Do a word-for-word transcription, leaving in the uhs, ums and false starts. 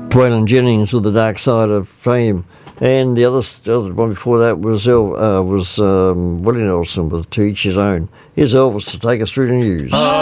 Waylon Jennings with The Dark Side of Fame. And the other, the other one before that was El, uh, was um, Willie Nelson with To Each His Own. Here's Elvis to take us through the news.